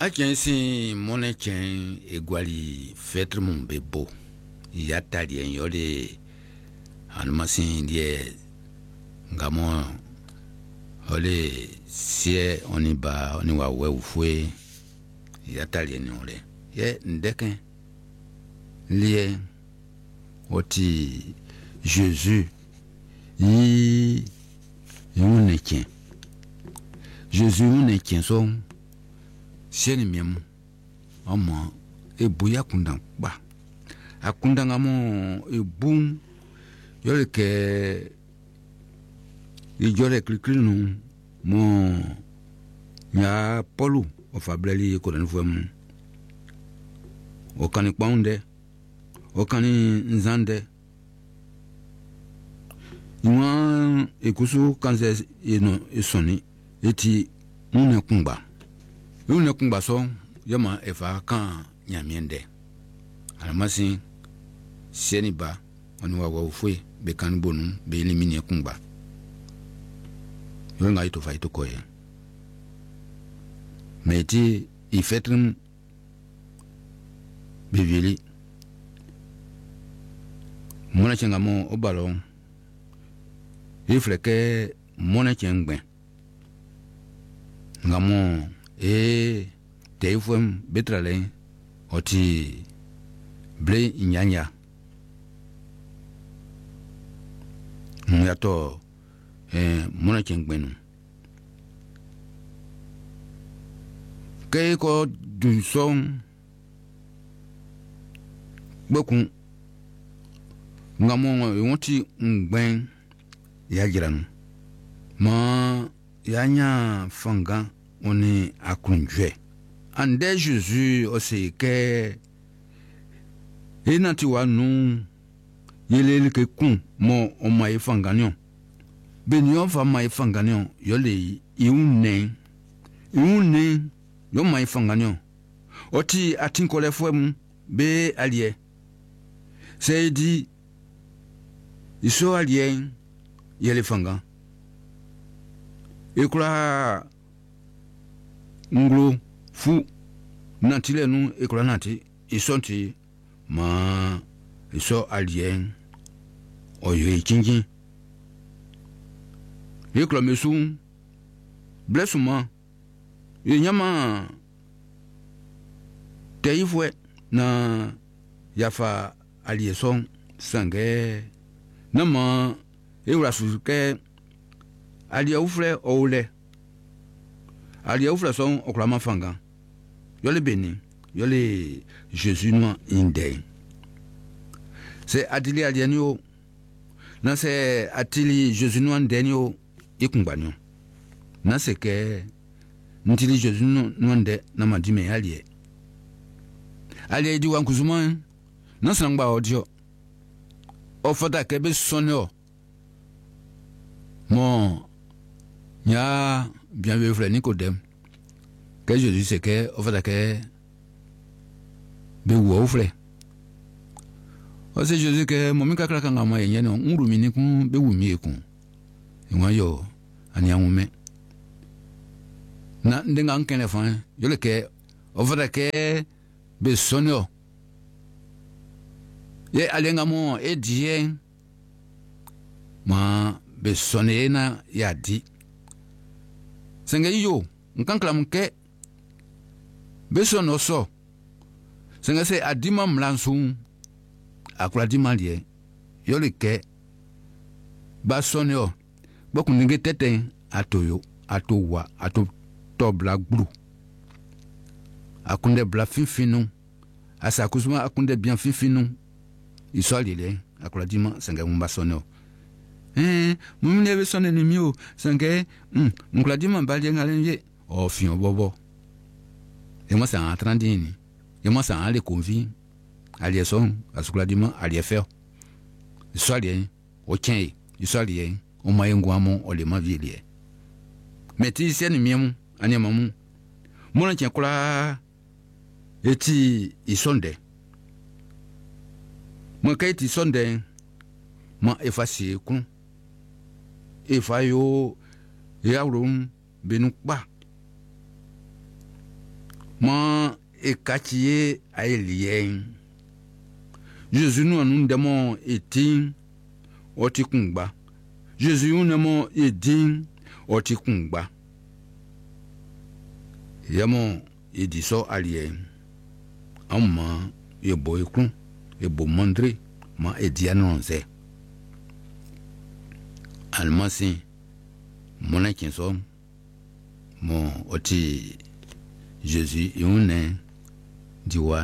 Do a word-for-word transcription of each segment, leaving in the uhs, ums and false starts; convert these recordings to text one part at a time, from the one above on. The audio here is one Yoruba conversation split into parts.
Agency monetchen eguali fetre mon bebo. Yatali en yole anmasin die ngamo ole sie oniba oniwa we ufwe yatali en yole. Ye ndeken lié oti Jésus yi yunetchen. Jésus yunetchen son sieni miemu ama e buya kundang ba akundanga mo e bum yole ke i jole kliklinu mo ya polu o fableli ko den fam o kani paunde o kani nzande nwa e kusu kanze eno esoni eti une kumba une kumba so yama efa kan nyamiende alamasin sieni ba oni wa wa ufwe be kan bonu be elimine kumba yo nga ito fa ito koye meti ifetrim be vili mona chenga mo obalo ifleke mona chengbe ngamo e teifum betrale oti ble inyanya ngato eh mona chengbenu ke ko du son bokun ngamo yoti ngben ya jiran ma yanya fanga oni akunjwe ande Jésus aussi que enati wa nu yelele ke kun mo o mai fanganion benyo fa mai fanganion yo le iune iune yo mai fanganion oti atinkole fwem be alie seidi iso alie yele fanga ekula nglo fu natile nu ekula nati isonti ma iso alien oyo ichinji ekula mesu blessuma yenyama teifwe na yafa alieson sange nama eura suke alia ufle oule alia ufle son oklama fanga yole beni yole Jésus no inde c'est atili alianio na c'est atili Jésus no ndenio ikunbanyo na c'est que ntili Jésus no nde na madime alie alie di wankuzuma na sangba audio ofada kebe sonio mon ya bien vu frère Nicodème que Jésus c'est que au fait que be wo frère o c'est Jésus que momi kakra kanga ma yenye no ngurumi ni kun be wumi ekun enwa yo ani amume na ndenga nkene fa yo le que au fait que be sonio ye alenga mo e die ma be sonena ya di senge yo nkankla mke be sono so senge se adima mlansu akula dima lie yo le ke ba sonyo boku ninge tete atoyo atowa ato tobla glu akunde bla finfinu asa kusuma akunde bien finfinu isoli le akula dima senge mba sonyo eh mumne be sonne ni mio sange hm ngula dima balye ngale o fion bobo et moi ça entrant dini et moi ça aller convi aller son asukula dima aller faire isoli o tien isoli o mayengo amo o le mavilie meti sen miemu anya mamu mona tien kula eti isonde mo kaiti sonde ma efasi kun efayo yarum benukba ma e katie a elien Jésus nous nous demande etin oti kungba Jésus nous demande edin oti kungba yamo ediso alien amma e boykun e bo mandre ma edianonze almasi mona kinso mo oti Jésus yune diwa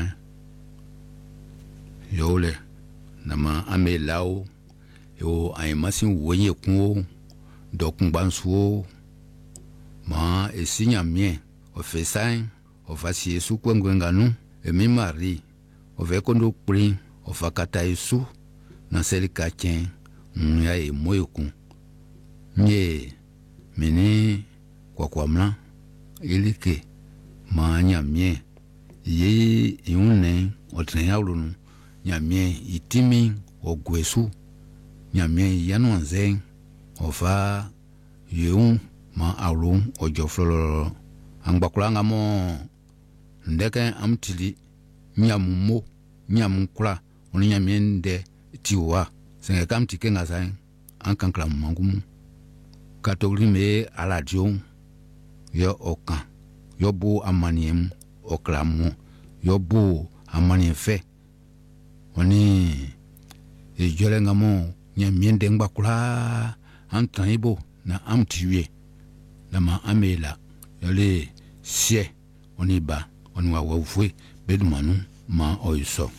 yole nama ame lao yo ay masin woye kun dokun bansuo ma esinya mien o fesain o fasi Yesu kwengwenganu e mi mari o ve kondo prin o fakata Yesu na seli kachen nya e moyokun nye mini kwa kwa mla ilike ma nya mien ye yune o trenyalunu nyamie itimi ogwesu nyamie yanwanze ofa yeun ma alu ojoflolo angbakulanga mo ndeke amtili nyamumo nyamukula oni nyamie nde tiwa senge kamtike ngasa ankankla mangumu katoli me aladio yo okan yo bu amaniem oklamu yo bu amanien fe oni e jole ngamo nya miende ngba kula antan ibo na amtiwe na ma amela yole sie oni ba oni wa wofwe bedumanu ma oiso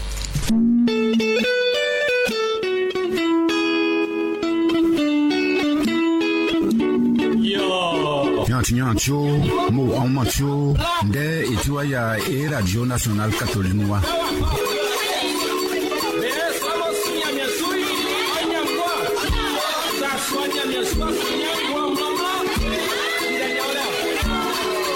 Nyanti nyancho mo on macho nde itiwa ya e radio national catholique noa